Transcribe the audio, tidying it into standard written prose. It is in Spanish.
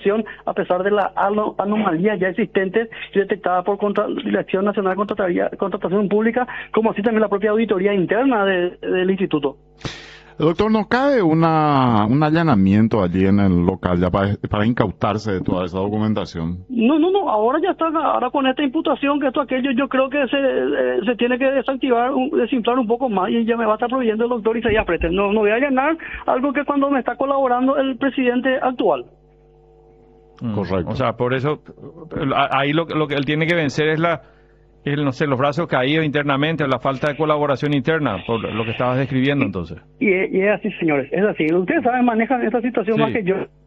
imputación a pesar de la anomalía ya existentes y detectada por Dirección Nacional de Contratación Pública, como así también la propia auditoría interna del instituto. Doctor, ¿no cabe un allanamiento allí en el local ya para incautarse de toda esa documentación? No, ahora ya está, ahora con esta imputación, que esto, aquello, yo creo que se tiene que desinflar un poco más y ya me va a estar proveyendo el doctor Isaías Pretel. No voy a allanar algo que cuando me está colaborando el presidente actual. Correcto. O sea, por eso, ahí lo que él tiene que vencer es no sé, los brazos caídos internamente, la falta de colaboración interna, por lo que estabas describiendo entonces. Y es así, señores, es así. Ustedes saben, manejan esta situación más que yo.